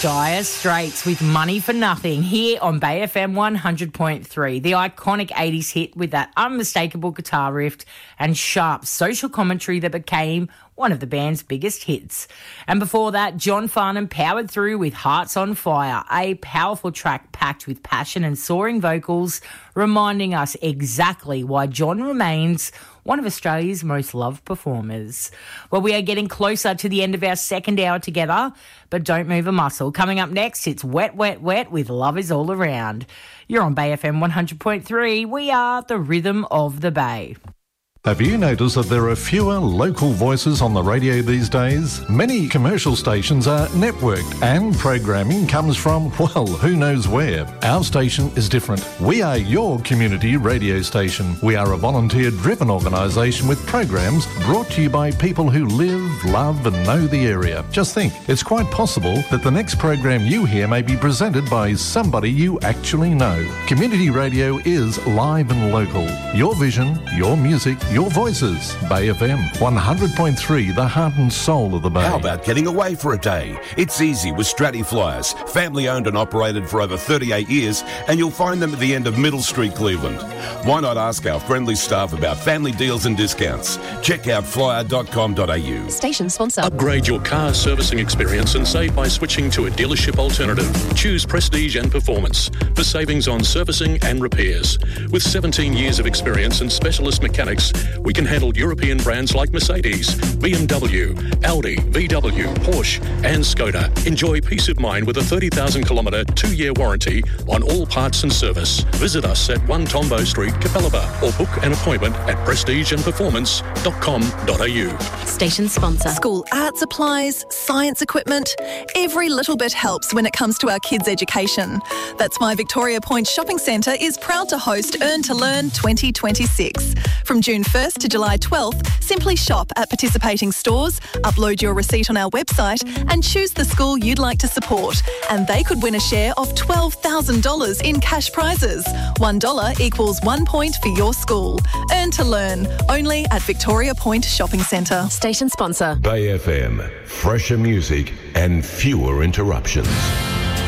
Dire Straits with Money for Nothing here on Bay FM 100.3. The iconic 80s hit with that unmistakable guitar riff and sharp social commentary that became one of the band's biggest hits. And before that, John Farnham powered through with Hearts on Fire, a powerful track packed with passion and soaring vocals, reminding us exactly why John remains one of Australia's most loved performers. Well, we are getting closer to the end of our second hour together, but don't move a muscle. Coming up next, it's Wet, Wet, Wet with Love Is All Around. You're on Bay FM 100.3. We are the rhythm of the Bay. Have you noticed that there are fewer local voices on the radio these days? Many commercial stations are networked and programming comes from, well, who knows where. Our station is different. We are your community radio station. We are a volunteer-driven organisation with programs brought to you by people who live, love and know the area. Just think, it's quite possible that the next program you hear may be presented by somebody you actually know. Community radio is live and local. Your vision, your music, your voices. Bay FM 100.3, the heart and soul of the Bay. How about getting away for a day? It's easy with Stratty Flyers, family owned and operated for over 38 years, and you'll find them at the end of Middle Street, Cleveland. Why not ask our friendly staff about family deals and discounts? Check out flyer.com.au. Station sponsor. Upgrade your car servicing experience and save by switching to a dealership alternative. Choose Prestige and Performance for savings on servicing and repairs. With 17 years of experience and specialist mechanics, we can handle European brands like Mercedes, BMW, Audi, VW, Porsche and Skoda. Enjoy peace of mind with a 30,000-kilometre 2-year warranty on all parts and service. Visit us at 1 Tombo Street, Capalaba, or book an appointment at prestigeandperformance.com.au. Station sponsor. School art supplies, science equipment. Every little bit helps when it comes to our kids' education. That's why Victoria Point Shopping Centre is proud to host Earn to Learn 2026. From June 1st to July 12th, simply shop at participating stores, upload your receipt on our website and choose the school you'd like to support. And they could win a share of $12,000 in cash prizes. $1 equals 1 point for your school. Earn to Learn, only at Victoria Point Shopping Centre. Station sponsor. Bay FM, fresher music and fewer interruptions.